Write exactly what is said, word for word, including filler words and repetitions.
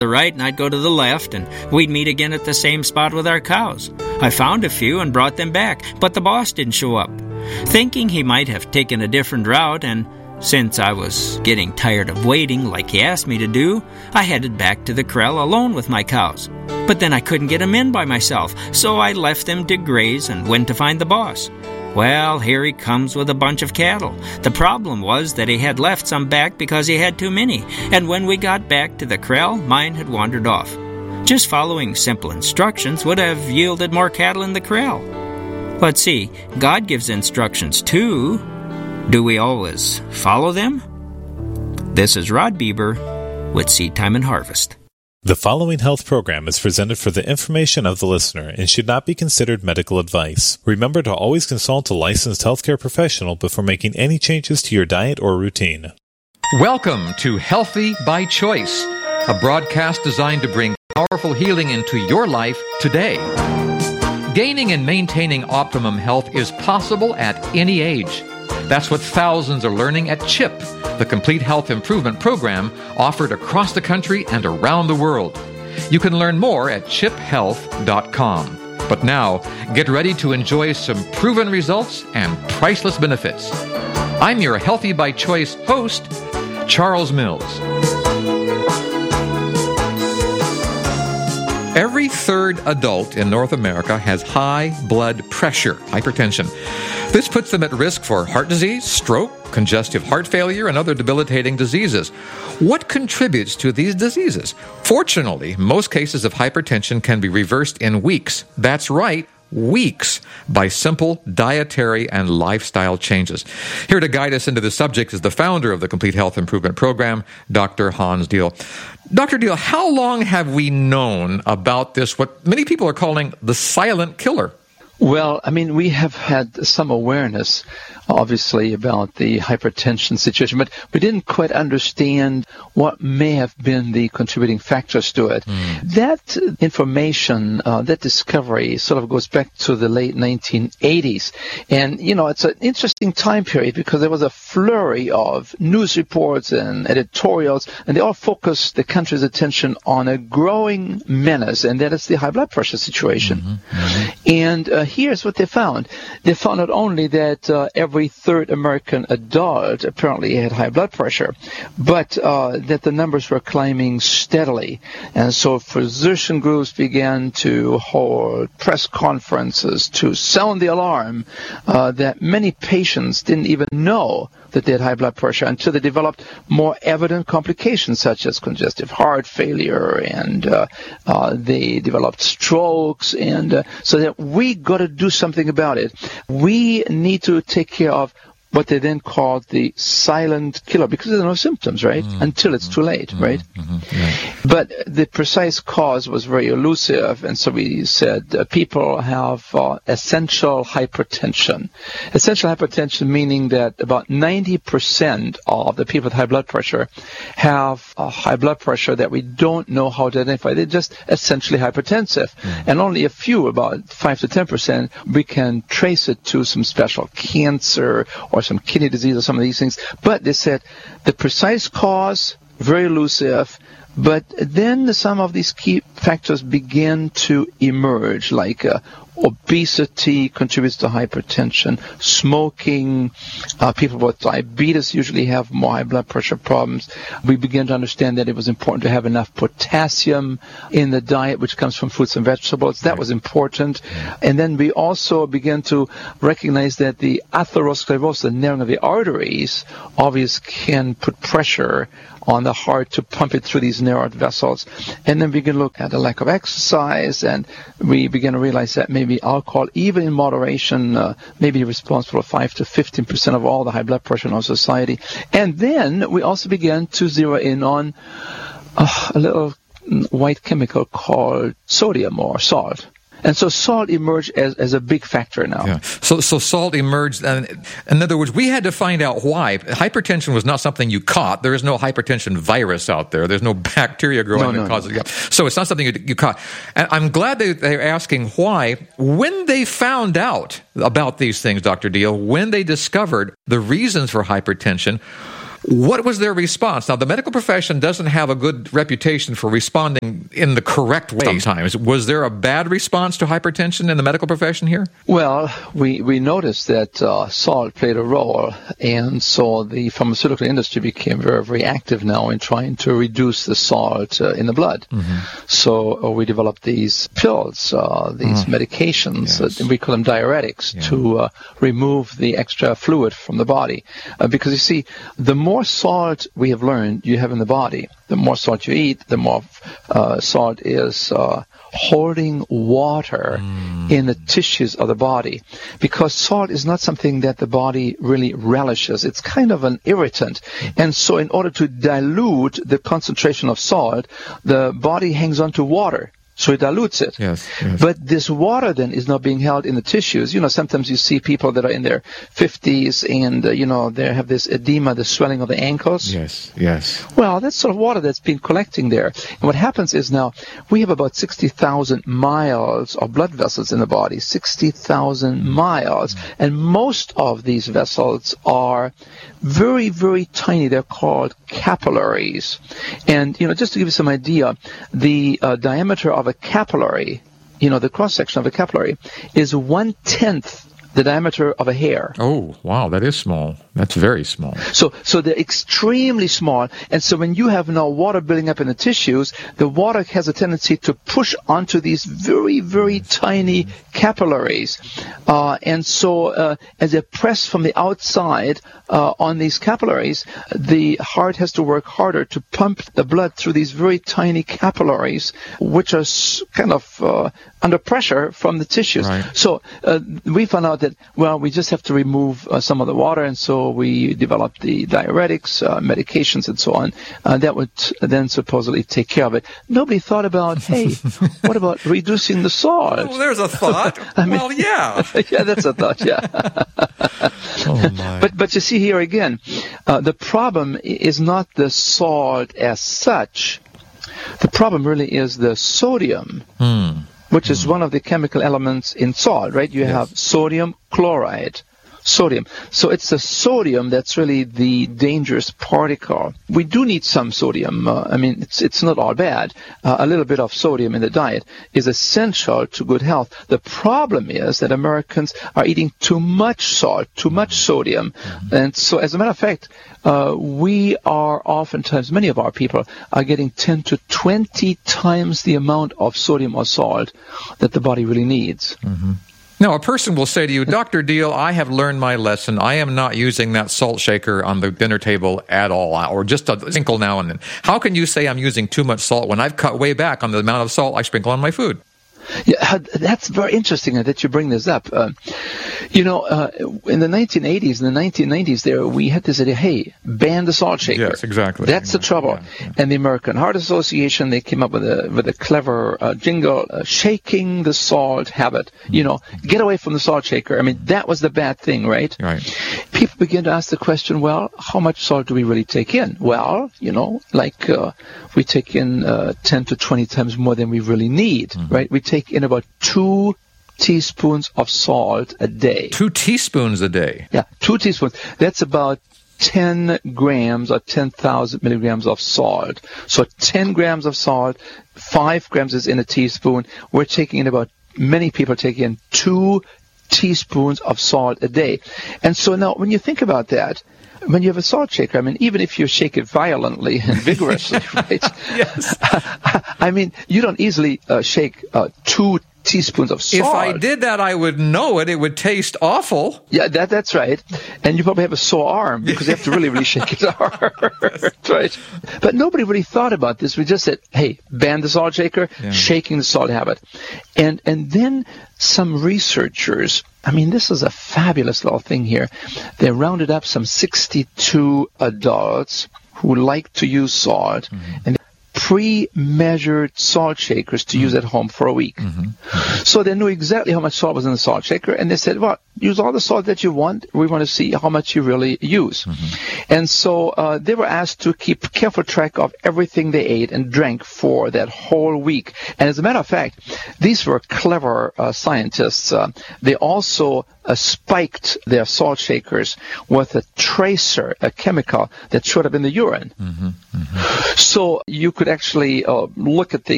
the right and I'd go to the left, and we'd meet again at the same spot with our cows. I found a few and brought them back, but the boss didn't show up. Thinking he might have taken a different route, and since I was getting tired of waiting like he asked me to do, I headed back to the corral alone with my cows. But then I couldn't get them in by myself, so I left them to graze and went to find the boss. Well, here he comes with a bunch of cattle. The problem was that he had left some back because he had too many, and when we got back to the corral, mine had wandered off. Just following simple instructions would have yielded more cattle in the corral. But see, God gives instructions too. Do we always follow them? This is Rod Bieber with Seed Time and Harvest. The following health program is presented for the information of the listener and should not be considered medical advice. Remember to always consult a licensed healthcare professional before making any changes to your diet or routine. Welcome to Healthy by Choice, a broadcast designed to bring powerful healing into your life today. Gaining and maintaining optimum health is possible at any age. That's what thousands are learning at CHIP, the Complete Health Improvement Program offered across the country and around the world. You can learn more at chip health dot com. But now, get ready to enjoy some proven results and priceless benefits. I'm your Healthy by Choice host, Charles Mills. Every third adult in North America has high blood pressure, hypertension. This puts them at risk for heart disease, stroke, congestive heart failure, and other debilitating diseases. What contributes to these diseases? Fortunately, most cases of hypertension can be reversed in weeks. That's right, weeks, by simple dietary and lifestyle changes. Here to guide us into the subject is the founder of the Complete Health Improvement Program, Doctor Hans Diehl. Doctor Diehl, how long have we known about this, what many people are calling the silent killer? Well, I mean, we have had some awareness, obviously, about the hypertension situation, but we didn't quite understand what may have been the contributing factors to it. Mm. That information, uh, that discovery sort of goes back to the late nineteen eighties. And, you know, it's an interesting time period because there was a flurry of news reports and editorials, and they all focused the country's attention on a growing menace, and that is the high blood pressure situation. Mm-hmm. Mm-hmm. And uh, here's what they found. They found not only that uh, every third American adult apparently had high blood pressure, but uh, that the numbers were climbing steadily. And so physician groups began to hold press conferences to sound the alarm uh, that many patients didn't even know that they had high blood pressure until they developed more evident complications such as congestive heart failure, and uh, uh, they developed strokes, and uh, so that we got to do something about it. We need to take care of what they then called the silent killer, because there are no symptoms, right? Mm-hmm. Until it's too late, mm-hmm. right? Mm-hmm. Yeah. But the precise cause was very elusive, and so we said uh, people have uh, essential hypertension. Essential hypertension meaning that about ninety percent of the people with high blood pressure have a high blood pressure that we don't know how to identify. They're just essentially hypertensive. Mm-hmm. And only a few, about five to ten percent, we can trace it to some special cancer or some kidney disease or some of these things. But they said the precise cause, very elusive, but then some of these key factors begin to emerge, like uh, obesity contributes to hypertension, smoking, uh, people with diabetes usually have more high blood pressure problems. We began to understand that it was important to have enough potassium in the diet, which comes from fruits and vegetables. That was important. And then we also began to recognize that the atherosclerosis, the narrowing of the arteries, obviously can put pressure on the heart to pump it through these narrowed vessels. And then we begin to look at the lack of exercise, and we begin to realize that maybe alcohol, even in moderation, uh, may be responsible for five to fifteen percent of all the high blood pressure in our society. And then we also began to zero in on uh, a little white chemical called sodium or salt. And so salt emerged as, as a big factor now. Yeah. So so salt emerged. Uh, in other words, we had to find out why. Hypertension was not something you caught. There is no hypertension virus out there. There's no bacteria growing no, that no, causes no. it. So it's not something you, you caught. And I'm glad they, they're asking why. When they found out about these things, Doctor Diehl, when they discovered the reasons for hypertension, What was their response? Now, the medical profession doesn't have a good reputation for responding in the correct way sometimes. Was there a bad response to hypertension in the medical profession here? Well, we, we noticed that uh, salt played a role, and so the pharmaceutical industry became very, very active now in trying to reduce the salt uh, in the blood. Mm-hmm. So uh, we developed these pills, uh, these mm. medications, yes. uh, we call them diuretics, yeah. to uh, remove the extra fluid from the body. Uh, because you see, the more salt we have learned you have in the body, the more salt you eat, the more uh, salt is uh, holding water mm. in the tissues of the body. Because salt is not something that the body really relishes. It's kind of an irritant. Mm. And so in order to dilute the concentration of salt, the body hangs on to water. So it dilutes it. Yes, yes. But this water then is not being held in the tissues. You know, sometimes you see people that are in their fifties and, uh, you know, they have this edema, the swelling of the ankles. Yes, yes. Well, that's sort of water that's been collecting there. And what happens is now we have about sixty thousand miles of blood vessels in the body, sixty thousand miles. And most of these vessels are very, very tiny. They're called capillaries. And, you know, just to give you some idea, the uh, diameter of a capillary, you know, the cross-section of a capillary is one-tenth the diameter of a hair. Oh, wow, that is small. That's very small. So so they're extremely small. And so when you have now water building up in the tissues, the water has a tendency to push onto these very, very tiny capillaries. Uh, and so uh, as they press from the outside uh, on these capillaries, the heart has to work harder to pump the blood through these very tiny capillaries, which are kind of uh, under pressure from the tissues. Right. So uh, we found out that, well, we just have to remove uh, some of the water, and so we developed the diuretics, uh, medications, and so on. Uh, that would then supposedly take care of it. Nobody thought about, hey, what about reducing the salt? Well, there's a thought. I mean, well, yeah. yeah, that's a thought, yeah. Oh, my. But, but you see here again, uh, the problem is not the salt as such. The problem really is the sodium. Hmm. Which is one of the chemical elements in salt, right? You yes. have sodium chloride. Sodium. So it's the sodium that's really the dangerous particle. We do need some sodium. Uh, I mean, it's it's not all bad. Uh, a little bit of sodium in the diet is essential to good health. The problem is that Americans are eating too much salt, too much sodium. Mm-hmm. And so, as a matter of fact, uh, we are oftentimes, many of our people are getting ten to twenty times the amount of sodium or salt that the body really needs. Mm-hmm. Now, a person will say to you, Doctor Deal, I have learned my lesson. I am not using that salt shaker on the dinner table at all, or just a sprinkle now and then. How can you say I'm using too much salt when I've cut way back on the amount of salt I sprinkle on my food? Yeah, that's very interesting that you bring this up. Uh, you know, uh, in the nineteen eighties, in the nineteen nineties, there we had this idea, hey, ban the salt shaker. Yes, exactly. That's the trouble. Yeah, yeah. And the American Heart Association, they came up with a with a clever uh, jingle, uh, shaking the salt habit. Mm-hmm. You know, get away from the salt shaker. I mean, that was the bad thing, right? Right. People begin to ask the question, well, how much salt do we really take in? Well, you know, like uh, we take in uh, ten to twenty times more than we really need, mm-hmm. right? We take in about two teaspoons of salt a day. Two teaspoons a day? Yeah, two teaspoons. That's about ten grams or ten thousand milligrams of salt. So ten grams of salt, five grams is in a teaspoon. We're taking in about, many people take in two teaspoons of salt a day. And so now when you think about that, when you have a salt shaker, I mean, even if you shake it violently and vigorously, right? Yes. I mean, you don't easily uh, shake uh, two teaspoons of salt. If I did that, I would know it. It would taste awful. Yeah, that that's right. And you probably have a sore arm because you have to really, really shake it hard. Right? But nobody really thought about this. We just said, hey, ban the salt shaker, yeah. shaking the salt habit. And and then some researchers, I mean, this is a fabulous little thing here. They rounded up some sixty-two adults who like to use salt, mm-hmm. and pre-measured salt shakers to use at home for a week. Mm-hmm. So they knew exactly how much salt was in the salt shaker, and they said, well, use all the salt that you want. We want to see how much you really use. Mm-hmm. And so uh, they were asked to keep careful track of everything they ate and drank for that whole week. And as a matter of fact, these were clever uh, scientists. Uh, they also uh, spiked their salt shakers with a tracer, a chemical that showed up in the urine. Mm-hmm. Mm-hmm. So you could actually uh, look at the